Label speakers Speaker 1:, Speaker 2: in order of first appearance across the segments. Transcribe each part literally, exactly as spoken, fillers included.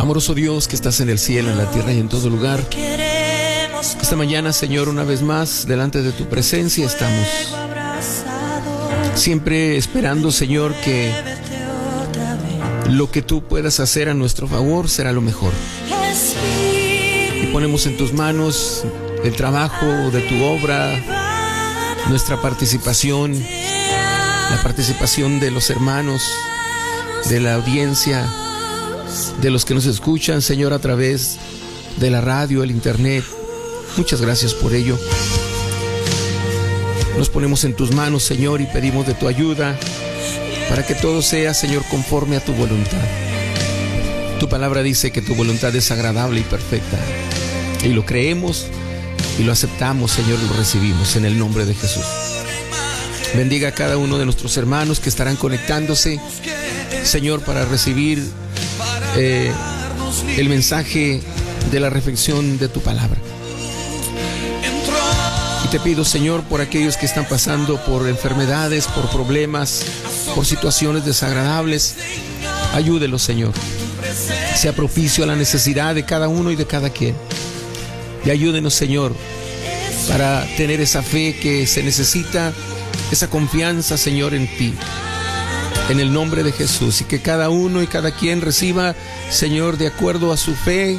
Speaker 1: Amoroso Dios que estás en el cielo, en la tierra y en todo lugar, esta mañana, Señor, una vez más, delante de tu presencia estamos, siempre esperando, Señor, que lo que tú puedas hacer a nuestro favor será lo mejor. Y ponemos en tus manos el trabajo de tu obra, nuestra participación, la participación de los hermanos, de la audiencia, de los que nos escuchan, Señor, a través de la radio, el internet. Muchas gracias por ello. Nos ponemos en tus manos, Señor, y pedimos de tu ayuda para que todo sea, Señor, conforme a tu voluntad. Tu palabra dice que tu voluntad es agradable y perfecta, y lo creemos y lo aceptamos, Señor, y lo recibimos en el nombre de Jesús. Bendiga a cada uno de nuestros hermanos que estarán conectándose, Señor, para recibir eh, el mensaje de la reflexión de tu palabra. Y te pido, Señor, por aquellos que están pasando por enfermedades, por problemas, por situaciones desagradables, ayúdelos, Señor. Sea propicio a la necesidad de cada uno y de cada quien. Y ayúdenos, Señor, para tener esa fe que se necesita, esa confianza, Señor, en ti, en el nombre de Jesús, y que cada uno y cada quien reciba, Señor, de acuerdo a su fe,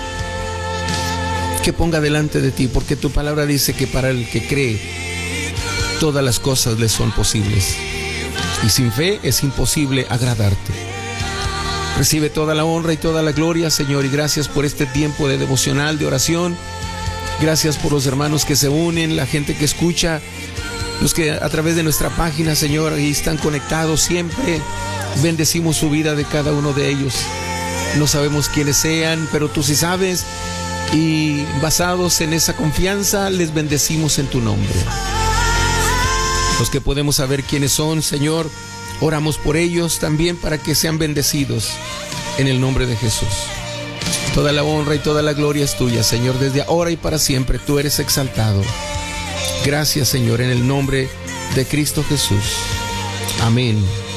Speaker 1: que ponga delante de ti, porque tu palabra dice que para el que cree, todas las cosas le son posibles, y sin fe es imposible agradarte. Recibe toda la honra y toda la gloria, Señor, y gracias por este tiempo de devocional, de oración. Gracias por los hermanos que se unen, la gente que escucha, los que a través de nuestra página, Señor, ahí están conectados siempre. Bendecimos su vida de cada uno de ellos. No sabemos quiénes sean, pero tú sí sabes, y basados en esa confianza les bendecimos en tu nombre. Los que podemos saber quiénes son, Señor, oramos por ellos también para que sean bendecidos en el nombre de Jesús. Toda la honra y toda la gloria es tuya, Señor, desde ahora y para siempre. Tú eres exaltado. Gracias, Señor, en el nombre de Cristo Jesús. Amén